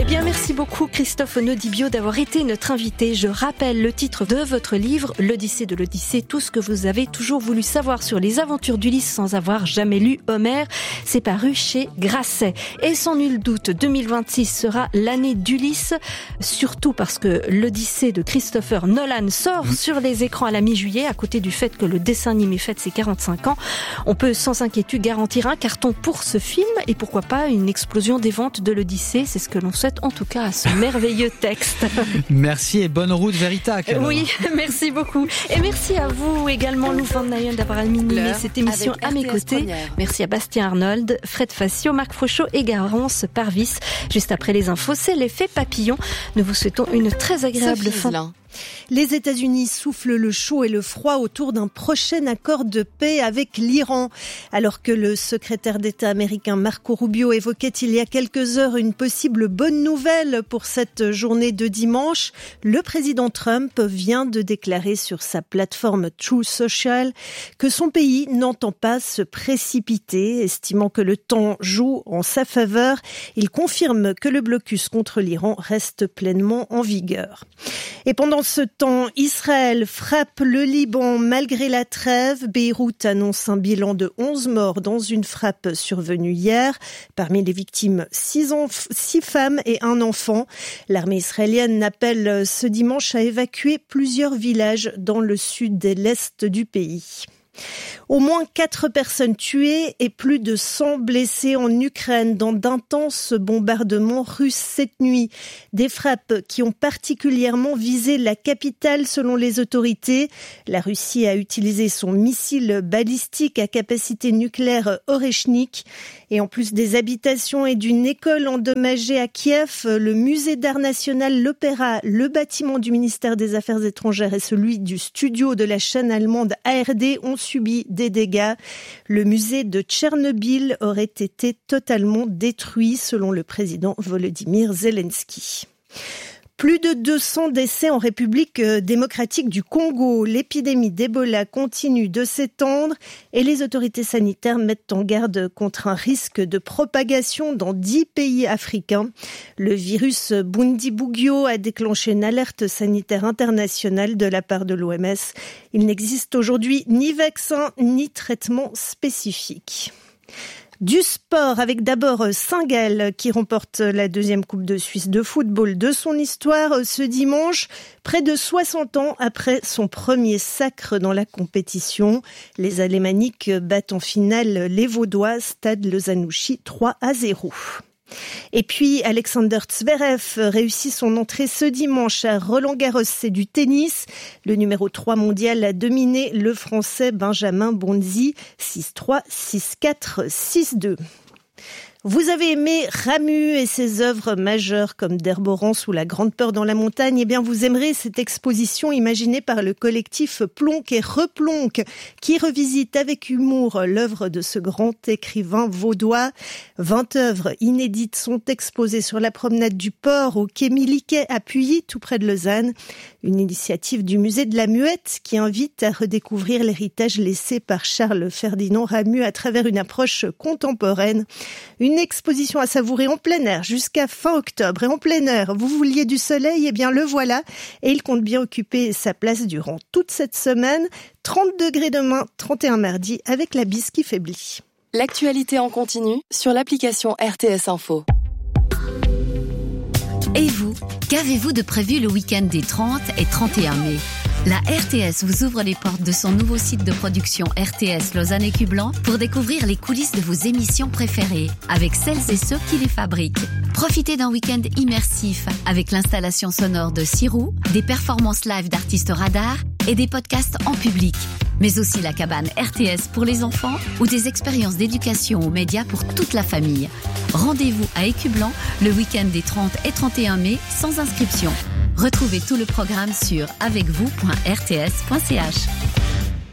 Eh bien, merci beaucoup Christophe Nodibio d'avoir été notre invité. Je rappelle le titre de votre livre, L'Odyssée de l'Odyssée, tout ce que vous avez toujours voulu savoir sur les aventures d'Ulysse sans avoir jamais lu Homère. C'est paru chez Grasset. Et sans nul doute, 2026 sera l'année d'Ulysse, surtout parce que l'Odyssée de Christopher Nolan sort sur les écrans à la mi-juillet, à côté du fait que le dessin animé fête ses 45 ans. On peut sans inquiétude garantir un carton pour ce film et pourquoi pas une explosion des ventes de l'Odyssée. C'est ce que l'on souhaite en tout cas à ce merveilleux texte. Merci et bonne route Véritac. Oui, merci beaucoup. Et merci à vous également, Lou Van Nayen, d'avoir animé cette émission à mes côtés. Première. Merci à Bastien Arnold, Fred Facio, Marc Frochot et Garance Parvis. Juste après les infos, c'est l'effet papillon. Nous vous souhaitons une très agréable fin. Les États-Unis soufflent le chaud et le froid autour d'un prochain accord de paix avec l'Iran. Alors que le secrétaire d'État américain Marco Rubio évoquait il y a quelques heures une possible bonne nouvelle pour cette journée de dimanche, le président Trump vient de déclarer sur sa plateforme Truth Social que son pays n'entend pas se précipiter, estimant que le temps joue en sa faveur. Il confirme que le blocus contre l'Iran reste pleinement en vigueur. Et pendant ce temps, Israël frappe le Liban malgré la trêve. Beyrouth annonce un bilan de 11 morts dans une frappe survenue hier. Parmi les victimes, 6 femmes et 1 enfant. L'armée israélienne appelle ce dimanche à évacuer plusieurs villages dans le sud et l'est du pays. Au moins 4 personnes tuées et plus de 100 blessés en Ukraine dans d'intenses bombardements russes cette nuit. Des frappes qui ont particulièrement visé la capitale selon les autorités. La Russie a utilisé son missile balistique à capacité nucléaire Oreshnik. Et en plus des habitations et d'une école endommagée à Kiev, le musée d'art national, l'Opéra, le bâtiment du ministère des Affaires étrangères et celui du studio de la chaîne allemande ARD ont subi des dégâts. Le musée de Tchernobyl aurait été totalement détruit selon le président Volodymyr Zelensky. Plus de 200 décès en République démocratique du Congo. L'épidémie d'Ebola continue de s'étendre et les autorités sanitaires mettent en garde contre un risque de propagation dans 10 pays africains. Le virus Bundibugyo a déclenché une alerte sanitaire internationale de la part de l'OMS. Il n'existe aujourd'hui ni vaccin ni traitement spécifique. Du sport avec d'abord Saint-Gall qui remporte la 2e Coupe de Suisse de football de son histoire ce dimanche, près de 60 ans après son premier sacre dans la compétition. Les Alémaniques battent en finale les Vaudois, Stade Lozanouchi 3-0. Et puis Alexander Zverev réussit son entrée ce dimanche à Roland-Garros, c'est du tennis. Le numéro 3 mondial a dominé le Français Benjamin Bonzi 6-3, 6-4, 6-2. Vous avez aimé Ramu et ses œuvres majeures comme Derborance ou La Grande Peur dans la montagne, eh bien vous aimerez cette exposition imaginée par le collectif Plonk et Replonk qui revisite avec humour l'œuvre de ce grand écrivain vaudois. 20 œuvres inédites sont exposées sur la promenade du port au quai Miliquet à Puyi, tout près de Lausanne. Une initiative du musée de la Muette qui invite à redécouvrir l'héritage laissé par Charles Ferdinand Ramu à travers une approche contemporaine. Une exposition à savourer en plein air jusqu'à fin octobre. Et en plein air, vous vouliez du soleil, eh bien le voilà. Et il compte bien occuper sa place durant toute cette semaine. 30 degrés demain, 31 mardi, avec la bise qui faiblit. L'actualité en continu sur l'application RTS Info. Et vous, qu'avez-vous de prévu le week-end des 30 et 31 mai ? La RTS vous ouvre les portes de son nouveau site de production RTS Lausanne et Cublan pour découvrir les coulisses de vos émissions préférées avec celles et ceux qui les fabriquent. Profitez d'un week-end immersif avec l'installation sonore de Sirou, des performances live d'artistes radars et des podcasts en public. Mais aussi la cabane RTS pour les enfants ou des expériences d'éducation aux médias pour toute la famille. Rendez-vous à Écublan le week-end des 30 et 31 mai sans inscription. Retrouvez tout le programme sur avecvous.rts.ch.